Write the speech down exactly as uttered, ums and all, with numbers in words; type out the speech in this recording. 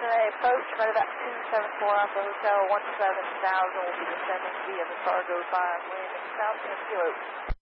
Cincinnati approach, right about two seven four Alpha Hotel, one seven thousand will be descending via the Sargo five, landing south ten kilo.